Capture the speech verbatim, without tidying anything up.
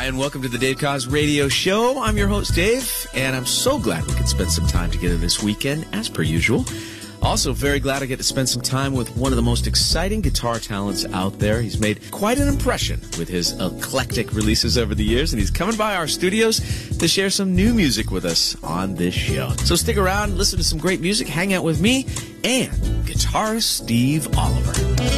Hi, and welcome to the Dave Koz Radio Show. I'm your host, Dave, and I'm so glad we could spend some time together this weekend, as per usual. Also, very glad I get to spend some time with one of the most exciting guitar talents out there. He's made quite an impression with his eclectic releases over the years, and he's coming by our studios to share some new music with us on this show. So stick around, listen to some great music, hang out with me, and guitarist Steve Oliver.